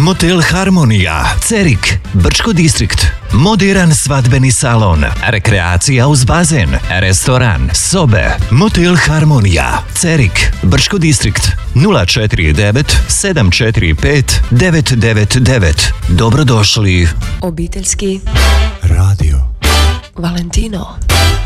Motel Harmonija, Cerik, Brčko distrikt, moderan svadbeni salon, rekreacija uz bazen, restoran, sobe. Motel Harmonija, Cerik, Brčko distrikt, 049 745 999. Dobrodošli. Obiteljski radio Valentino.